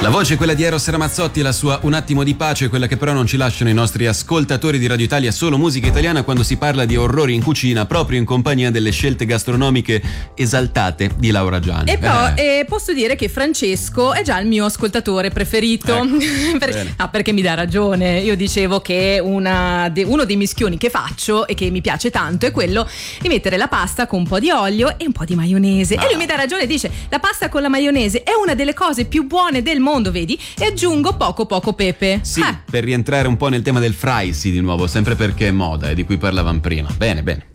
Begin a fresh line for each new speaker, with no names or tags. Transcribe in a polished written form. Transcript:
La voce è quella di Eros Ramazzotti, la sua Un attimo di pace, quella che però non ci lasciano i nostri ascoltatori di Radio Italia, solo musica italiana, quando si parla di orrori in cucina, proprio in compagnia delle scelte gastronomiche esaltate di Laura Gianni.
E poi posso dire che Francesco è già il mio ascoltatore preferito. Perché mi dà ragione. Io dicevo che uno dei mischioni che faccio e che mi piace tanto è quello di mettere la pasta con un po' di olio e un po' di maionese. E lui mi dà ragione, dice: la pasta con la maionese è una delle cose più buone del mondo, vedi? E aggiungo poco pepe.
Sì, per rientrare un po' nel tema del frisi di nuovo, sempre perché è moda, di cui parlavamo prima. Bene.